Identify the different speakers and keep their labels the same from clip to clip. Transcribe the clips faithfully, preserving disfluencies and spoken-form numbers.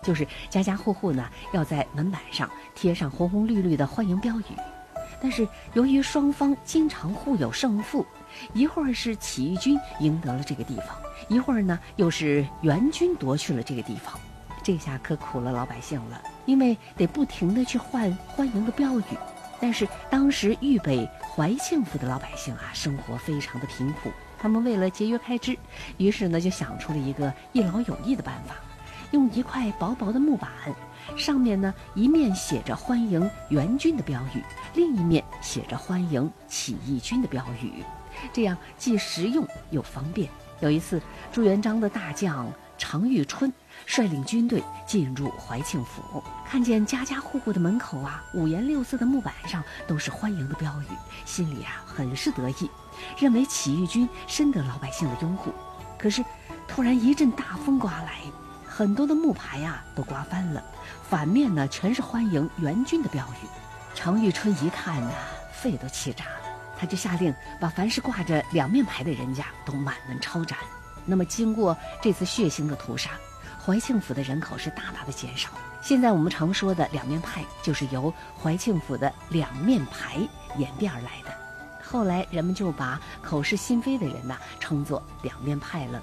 Speaker 1: 就是家家户户呢要在门板上贴上红红绿绿的欢迎标语。但是由于双方经常互有胜负，一会儿是起义军赢得了这个地方，一会儿呢又是援军夺去了这个地方，这下可苦了老百姓了，因为得不停地去换欢迎的标语。但是当时豫北怀庆府的老百姓啊，生活非常的贫苦，他们为了节约开支，于是呢就想出了一个一劳永逸的办法，用一块薄薄的木板，上面呢一面写着欢迎援军的标语，另一面写着欢迎起义军的标语，这样既实用又方便。有一次，朱元璋的大将常遇春率领军队进入怀庆府，看见家家户户的门口啊，五颜六色的木板上都是欢迎的标语，心里啊很是得意，认为起义军深得老百姓的拥护。可是突然一阵大风刮来，很多的木牌啊都刮翻了，反面呢全是欢迎援军的标语。常遇春一看呢，肺都气炸了，他就下令把凡是挂着两面牌的人家都满门抄斩。那么经过这次血腥的屠杀，怀庆府的人口是大大的减少。现在我们常说的两面派，就是由怀庆府的两面牌演变而来的。后来人们就把口是心非的人呐、啊、称作两面派了。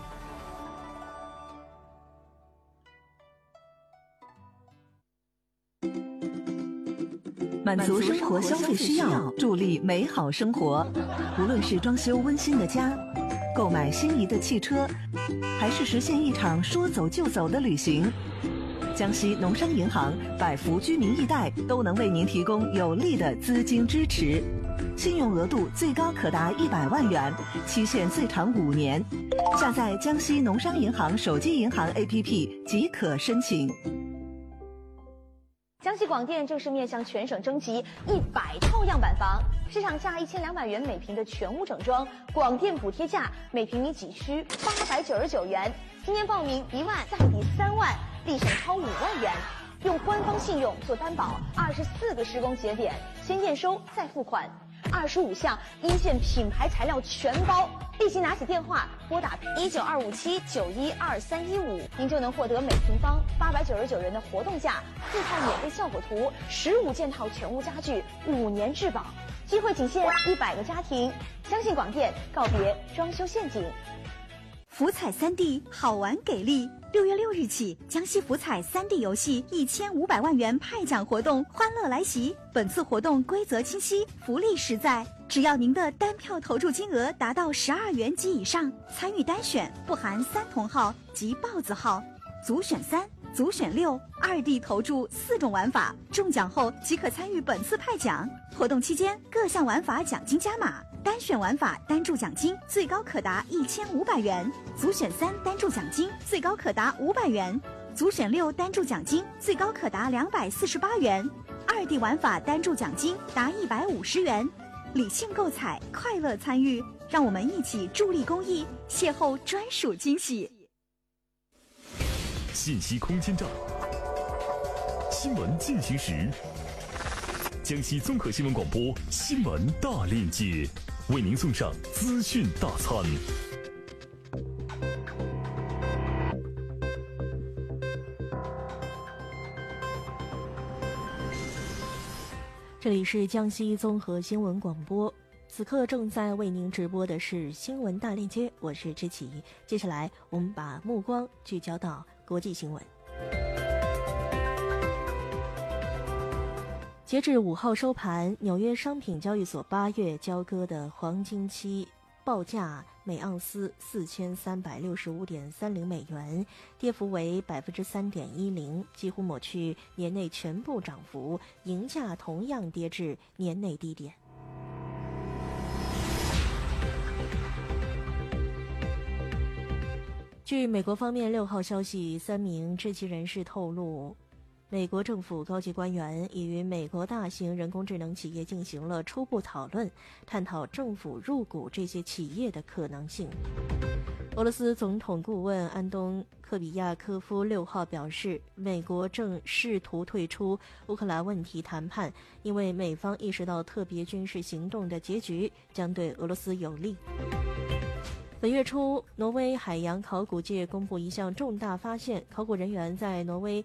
Speaker 2: 满足生活消费需要，助力美好生活。无论是装修温馨的家，购买心仪的汽车，还是实现一场说走就走的旅行，江西农商银行百福居民易贷都能为您提供有力的资金支持，信用额度最高可达一百万元，期限最长五年。下载江西农商银行手机银行 A P P 即可申请。
Speaker 3: 江西广电正式面向全省征集一百套样板房，市场价一千两百元每平的全屋整装，广电补贴价每平米仅需八百九十九元。今年报名一万再抵三万，立省超五万元。用官方信用做担保，二十四个施工节点，先验收再付款，二十五项一线品牌材料全包。立即拿起电话拨打一九二五七九一二三一五，您就能获得每平方八百九十九元的活动价，四套免费效果图，十五件套全屋家具，五年质保。机会仅限一百个家庭，相信广电，告别装修陷阱。
Speaker 4: 福彩三 D 好玩给力！六月六日起，江西福彩三 D 游戏一千五百万元派奖活动欢乐来袭。本次活动规则清晰，福利实在。只要您的单票投注金额达到十二元及以上，参与单选不含三同号及豹子号、组选三、组选六、二 D 投注四种玩法，中奖后即可参与本次派奖。活动期间各项玩法奖金加码，单选玩法单注奖金最高可达一千五百元，组选三单注奖金最高可达五百元，组选六单注奖金最高可达两百四十八元，二 D 玩法单注奖金达一百五十元。理性购彩，快乐参与，让我们一起助力公益，邂逅专属惊喜。
Speaker 5: 信息空间站，新闻进行时，江西综合新闻广播新闻大链接为您送上资讯大餐。
Speaker 6: 这里是江西综合新闻广播，此刻正在为您直播的是新闻大链接，我是知琪。接下来我们把目光聚焦到国际新闻。截至五号收盘，纽约商品交易所八月交割的黄金期报价每盎司四千三百六十五点三零美元，跌幅为百分之三点一零，几乎抹去年内全部涨幅，银价同样跌至年内低点。据美国方面六号消息，三名知情人士透露，美国政府高级官员已与美国大型人工智能企业进行了初步讨论，探讨政府入股这些企业的可能性。俄罗斯总统顾问安东·科比亚科夫六号表示，美国正试图退出乌克兰问题谈判，因为美方意识到特别军事行动的结局将对俄罗斯有利。本月初，挪威海洋考古界公布一项重大发现，考古人员在挪威